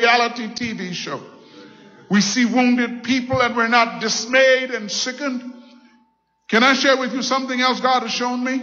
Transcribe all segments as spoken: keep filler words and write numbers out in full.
reality T V show. We see wounded people and we're not dismayed and sickened. Can I share with you something else God has shown me?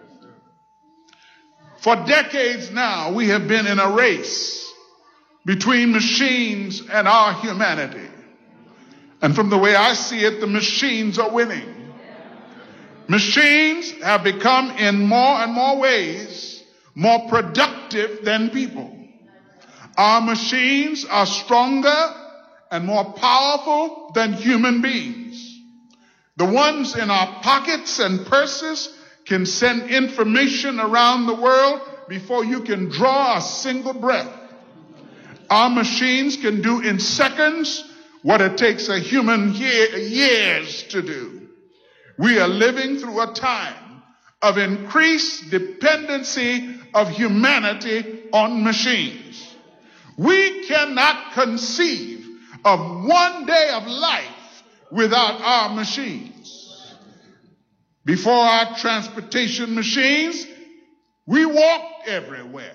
For decades now, we have been in a race between machines and our humanity. And from the way I see it, the machines are winning. Machines have become in more and more ways more productive than people. Our machines are stronger and more powerful than human beings. The ones in our pockets and purses can send information around the world before you can draw a single breath. Our machines can do in seconds what it takes a human year, years to do. We are living through a time of increased dependency of humanity on machines. We cannot conceive of one day of life without our machines. Before our transportation machines, we walked everywhere.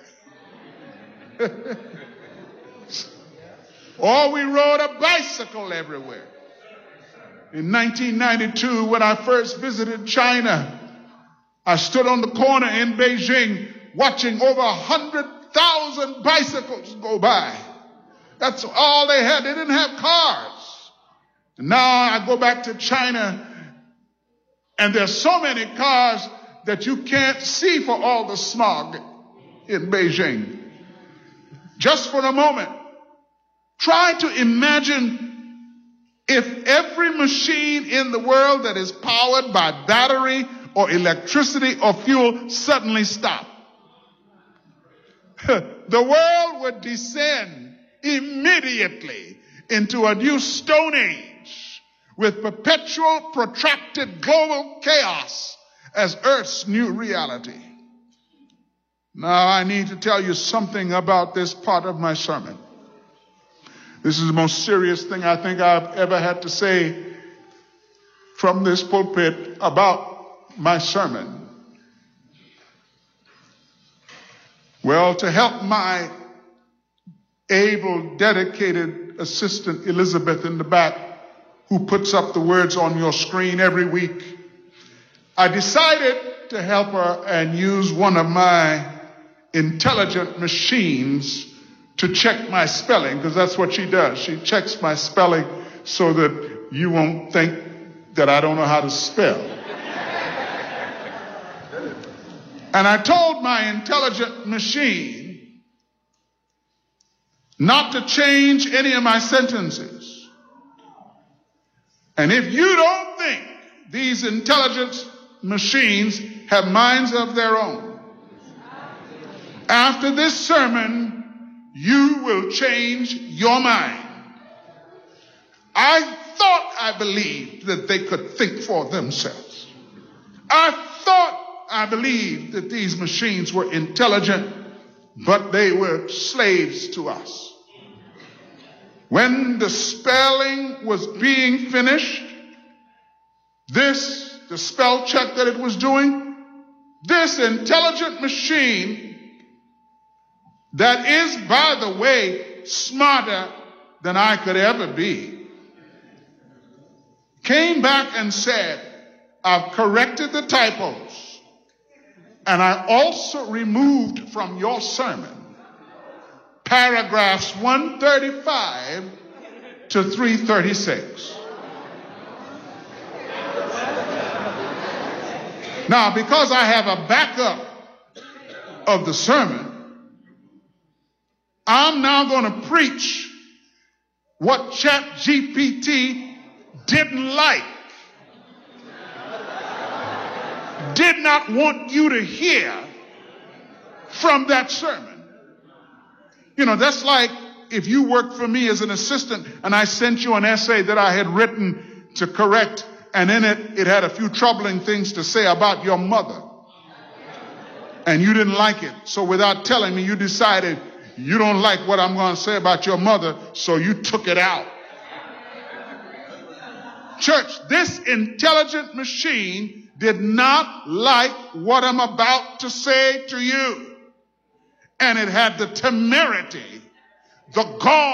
Or we rode a bicycle everywhere. In nineteen ninety-two, when I first visited China, I stood on the corner in Beijing watching over a hundred thousand bicycles go by. That's all they had. They didn't have cars. And now I go back to China, and there's so many cars that you can't see for all the smog in Beijing. Just for a moment, try to imagine if every machine in the world that is powered by battery or electricity or fuel suddenly stopped. The world would descend immediately into a new stone age with perpetual, protracted global chaos as Earth's new reality. Now, I need to tell you something about this part of my sermon. This is the most serious thing I think I've ever had to say from this pulpit about my sermon. Well, to help my able, dedicated assistant Elizabeth in the back, who puts up the words on your screen every week, I decided to help her and use one of my intelligent machines to check my spelling, because that's what she does. She checks my spelling so that you won't think that I don't know how to spell. And I told my intelligent machine not to change any of my sentences. And if you don't think these intelligent machines have minds of their own, after this sermon, you will change your mind. I thought I believed that they could think for themselves. I thought I believed that these machines were intelligent, but they were slaves to us. When the spelling was being finished, this, the spell check that it was doing, this intelligent machine that is, by the way, smarter than I could ever be, came back and said, I've corrected the typos, and I also removed from your sermon paragraphs one thirty-five to three thirty-six. Now, because I have a backup of the sermon, I'm now going to preach what ChatGPT didn't like, did not want you to hear from that sermon. You know, that's like if you worked for me as an assistant and I sent you an essay that I had written to correct, and in it, it had a few troubling things to say about your mother. And you didn't like it. So without telling me, you decided you don't like what I'm going to say about your mother, so you took it out. Church, this intelligent machine did not like what I'm about to say to you. And it had the temerity, the gall,